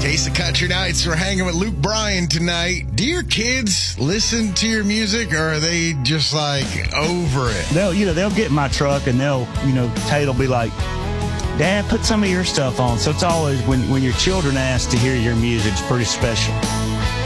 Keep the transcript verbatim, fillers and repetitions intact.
Case of Country Nights. We're hanging with Luke Bryan tonight. Do your kids listen to your music, or are they just like over it? They'll, you know, they'll get in my truck and they'll, you know, Tate will be like, Dad, put some of your stuff on. So it's always when when your children ask to hear your music, it's pretty special.